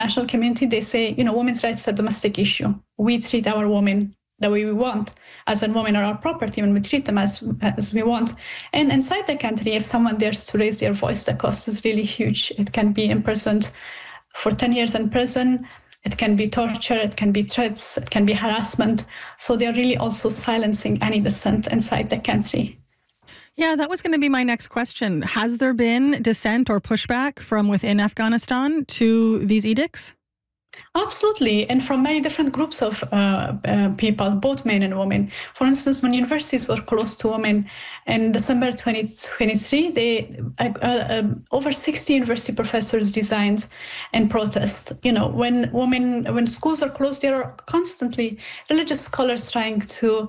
international community, they say, women's rights is a domestic issue. We treat our women the way we want, as a women are our property, when we treat them as we want. And inside the country, if someone dares to raise their voice, the cost is really huge. It can be imprisoned for 10 years in prison. It can be torture, it can be threats, it can be harassment. So they're really also silencing any dissent inside the country. Yeah, that was going to be my next question. Has there been dissent or pushback from within Afghanistan to these edicts? Absolutely, and from many different groups of people, both men and women. For instance, when universities were closed to women in December 2023, over 60 university professors resigned in protest. When schools are closed, there are constantly religious scholars trying to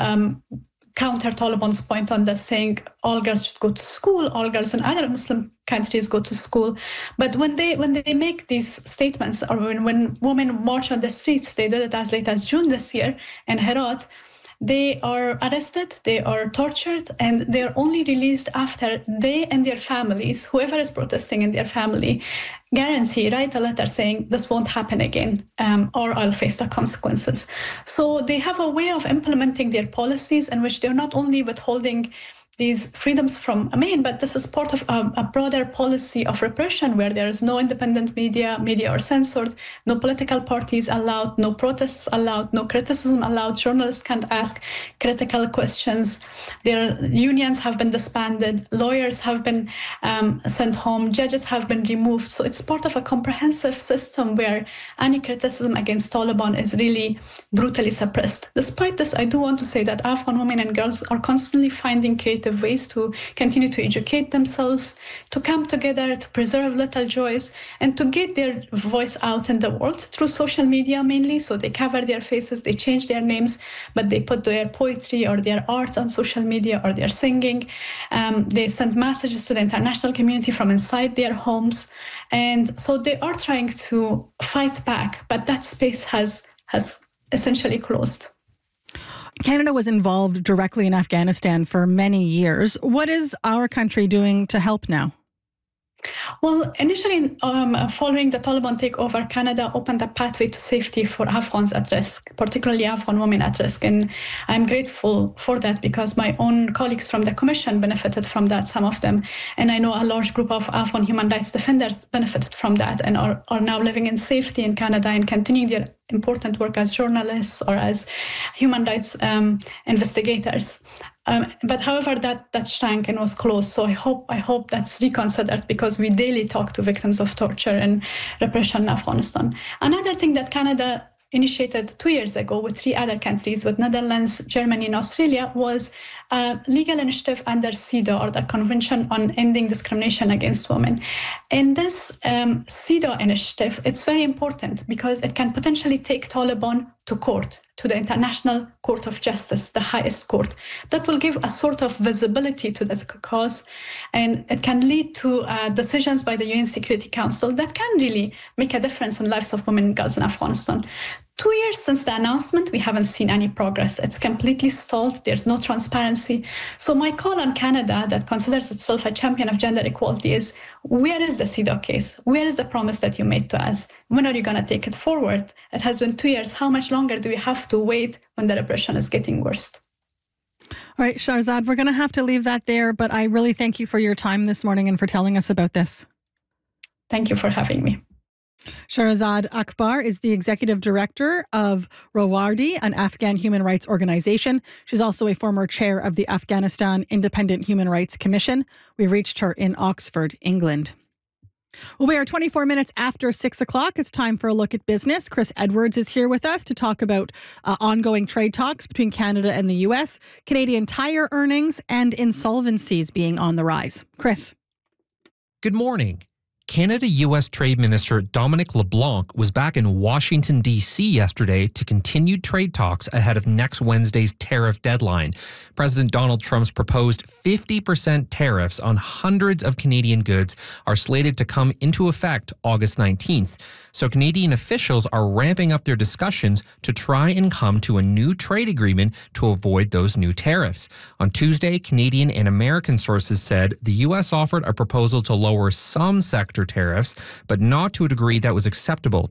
counter Taliban's point on this, saying all girls should go to school, all girls in other Muslim countries go to school. But when they make these statements, or when women march on the streets, they did it as late as June this year in Herat, they are arrested, they are tortured, and they're only released after they and their families, whoever is protesting in their family, write a letter saying this won't happen again, or I'll face the consequences. So they have a way of implementing their policies in which they're not only withholding these freedoms from men, but this is part of a broader policy of repression where there is no independent media are censored, no political parties allowed, no protests allowed, no criticism allowed, journalists can't ask critical questions, their unions have been disbanded, lawyers have been sent home, judges have been removed. So it's part of a comprehensive system where any criticism against Taliban is really brutally suppressed. Despite this, I do want to say that Afghan women and girls are constantly finding creative ways to continue to educate themselves, to come together, to preserve little joys, and to get their voice out in the world through social media mainly. So they cover their faces, they change their names, but they put their poetry or their art on social media, or their singing. They send messages to the international community from inside their homes. And so they are trying to fight back, but that space has essentially closed. Canada was involved directly in Afghanistan for many years. What is our country doing to help now? Well, initially, following the Taliban takeover, Canada opened a pathway to safety for Afghans at risk, particularly Afghan women at risk. And I'm grateful for that because my own colleagues from the Commission benefited from that, some of them. And I know a large group of Afghan human rights defenders benefited from that and are now living in safety in Canada and continuing their important work as journalists or as human rights investigators. But however, that shrank and was closed. So I hope that's reconsidered because we daily talk to victims of torture and repression in Afghanistan. Another thing that Canada initiated 2 years ago with 3 other countries, with Netherlands, Germany, and Australia, was a legal initiative under CEDAW, or the Convention on Ending Discrimination Against Women. And this CEDAW initiative, it's very important because it can potentially take Taliban to court, to the International Court of Justice, the highest court. That will give a sort of visibility to that cause, and it can lead to decisions by the UN Security Council that can really make a difference in lives of women and girls in Afghanistan. 2 years since the announcement, we haven't seen any progress. It's completely stalled. There's no transparency. So my call on Canada, that considers itself a champion of gender equality, is where is the CEDAW case? Where is the promise that you made to us? When are you going to take it forward? It has been 2 years. How much longer do we have to wait when the repression is getting worse? All right, Shahrzad, we're going to have to leave that there, but I really thank you for your time this morning and for telling us about this. Thank you for having me. Shahrzad Akbar is the executive director of Rawardi, an Afghan human rights organization. She's also a former chair of the Afghanistan Independent Human Rights Commission. We reached her in Oxford, England. Well, we are 24 minutes after 6 o'clock. It's time for a look at business. Chris Edwards is here with us to talk about ongoing trade talks between Canada and the U.S., Canadian Tire earnings, and insolvencies being on the rise. Chris. Good morning. Canada-U.S. Trade Minister Dominic LeBlanc was back in Washington, D.C. yesterday to continue trade talks ahead of next Wednesday's tariff deadline. President Donald Trump's proposed 50% tariffs on hundreds of Canadian goods are slated to come into effect August 19th. So Canadian officials are ramping up their discussions to try and come to a new trade agreement to avoid those new tariffs. On Tuesday, Canadian and American sources said the U.S. offered a proposal to lower some sector tariffs, but not to a degree that was acceptable